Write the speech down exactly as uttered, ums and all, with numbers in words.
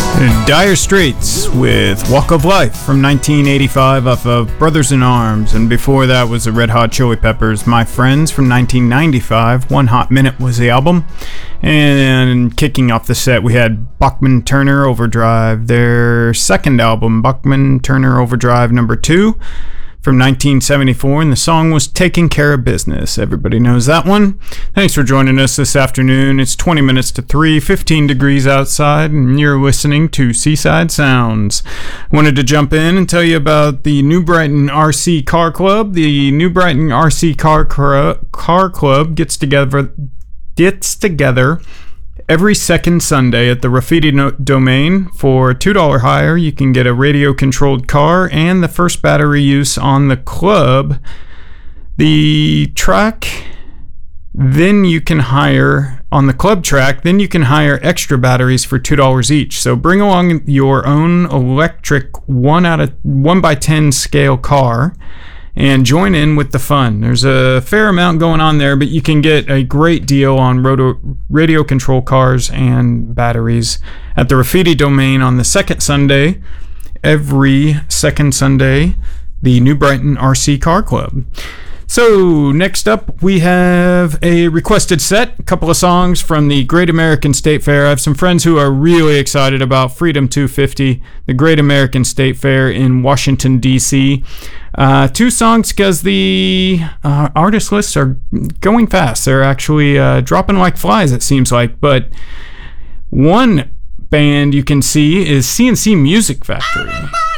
Dire Straits with Walk of Life from nineteen eighty-five off of Brothers in Arms, and before that was the Red Hot Chili Peppers' My Friends from nineteen ninety-five. One Hot Minute was the album. And kicking off the set, we had Bachman Turner Overdrive, their second album, Bachman Turner Overdrive number two, from nineteen seventy-four, and the song was Taking Care of Business. Everybody knows that one. Thanks for joining us this afternoon. It's twenty minutes to three, fifteen degrees outside, and you're listening to Seaside Sounds. Wanted to jump in and tell you about the New Brighton R C Car Club. The New Brighton R C Car, Car Club gets together, gets together every second Sunday at the Graffiti no- Domain. For two dollars higher, you can get a radio-controlled car and the first battery use on the club. The track, then you can hire, on the club track, then you can hire extra batteries for two dollars each. So bring along your own electric one out of one by ten scale car and join in with the fun. There's a fair amount going on there, but you can get a great deal on roto- radio control cars and batteries at the Graffiti Domain on the second Sunday, every second Sunday, the New Brighton R C Car Club. So next up, we have a requested set, a couple of songs from the Great American State Fair. I have some friends who are really excited about Freedom two fifty, the Great American State Fair in Washington, D C Uh, two songs because the uh, artist lists are going fast. They're actually uh, dropping like flies, it seems like. But one band you can see is C N C Music Factory.